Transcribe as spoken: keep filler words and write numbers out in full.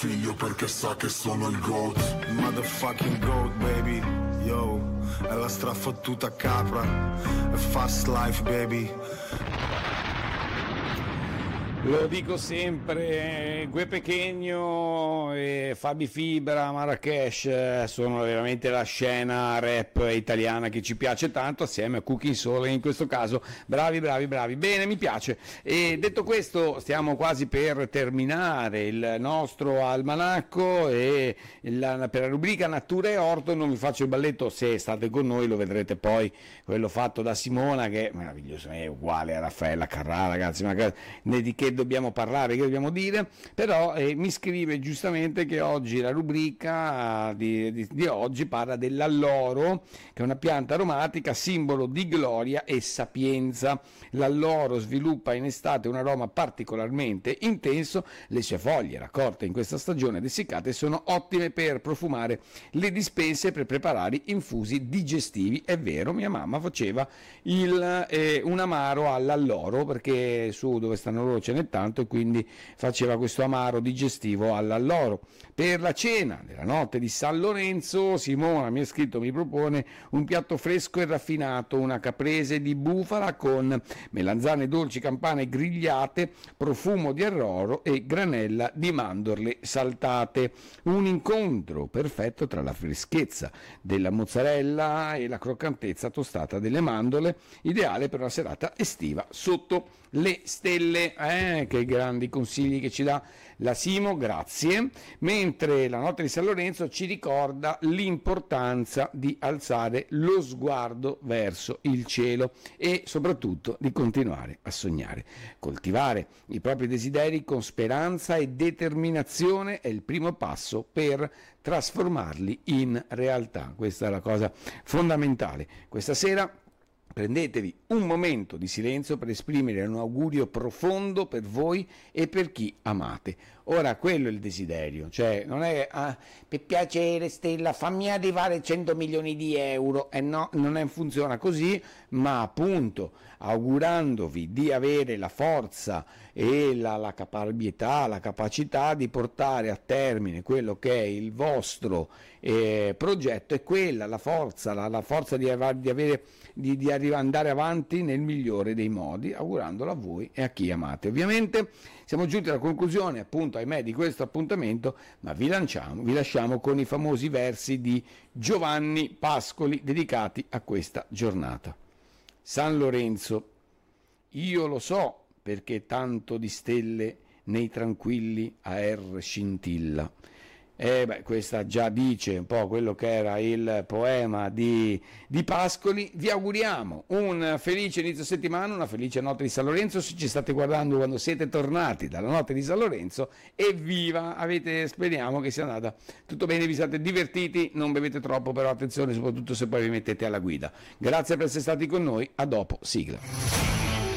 figlio perché sa che sono il GOAT. Motherfucking GOAT, baby. Yo, è la strafottuta capra. È fast life, baby. Lo dico sempre, Gue Pequeno e Fabi Fibra, Marrakesh sono veramente la scena rap italiana che ci piace tanto, assieme a Cooking Soul in questo caso. Bravi, bravi, bravi. Bene, mi piace. E detto questo, stiamo quasi per terminare il nostro almanacco e la, per la rubrica Natura e Orto non vi faccio il balletto, se state con noi lo vedrete poi, quello fatto da Simona che è meraviglioso, è uguale a Raffaella Carrà, ragazzi, ma ne di che dobbiamo parlare, che dobbiamo dire, però eh, mi scrive giustamente che oggi la rubrica di, di, di oggi parla dell'alloro, che è una pianta aromatica simbolo di gloria e sapienza. L'alloro sviluppa in estate un aroma particolarmente intenso, le sue foglie raccolte in questa stagione dessiccate sono ottime per profumare le dispense, per preparare infusi digestivi. È vero, mia mamma faceva il, eh, un amaro all'alloro, perché su dove stanno loro ce n'è tanto e quindi faceva questo amaro digestivo all'alloro. Per la cena della notte di San Lorenzo, Simona mi ha scritto, mi propone un piatto fresco e raffinato, una caprese di bufala con melanzane dolci, campane grigliate, profumo di arroro e granella di mandorle saltate. Un incontro perfetto tra la freschezza della mozzarella e la croccantezza tostata delle mandorle, ideale per una serata estiva sotto le stelle. Eh, che grandi consigli che ci dà la Simo, grazie. Mentre la notte di San Lorenzo ci ricorda l'importanza di alzare lo sguardo verso il cielo e soprattutto di continuare a sognare. Coltivare i propri desideri con speranza e determinazione è il primo passo per trasformarli in realtà. Questa è la cosa fondamentale. Questa sera prendetevi un momento di silenzio per esprimere un augurio profondo per voi e per chi amate. Ora, quello è il desiderio, cioè non è ah, per piacere Stella fammi arrivare cento milioni di euro, e eh no, non è, funziona così, ma appunto augurandovi di avere la forza e la, la caparbietà, la capacità di portare a termine quello che è il vostro eh, progetto, è quella la forza, la, la forza di, av- di avere di, di arrivare, andare avanti nel migliore dei modi, augurandolo a voi e a chi amate. Ovviamente siamo giunti alla conclusione, appunto, ahimè, di questo appuntamento, ma vi lanciamo, vi lasciamo con i famosi versi di Giovanni Pascoli dedicati a questa giornata. San Lorenzo, io lo so perché tanto di stelle nei tranquilli aer scintilla. E beh, questa già dice un po' quello che era il poema di, di Pascoli. Vi auguriamo un felice inizio settimana, una felice notte di San Lorenzo, se ci state guardando quando siete tornati dalla notte di San Lorenzo, evviva, avete, speriamo che sia andata tutto bene, vi siate divertiti, non bevete troppo, però attenzione soprattutto se poi vi mettete alla guida. Grazie per essere stati con noi, a dopo, sigla.